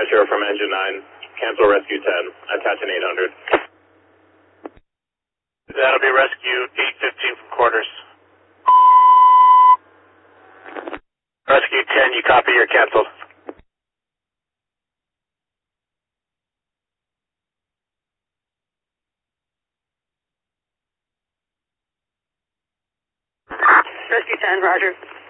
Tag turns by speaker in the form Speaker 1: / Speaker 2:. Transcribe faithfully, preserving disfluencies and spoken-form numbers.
Speaker 1: Crasher from Engine nine. Cancel Rescue ten. Attach an eight hundred.
Speaker 2: That'll be Rescue eight fifteen from quarters. Rescue ten, you copy, you're canceled.
Speaker 3: Rescue ten, roger.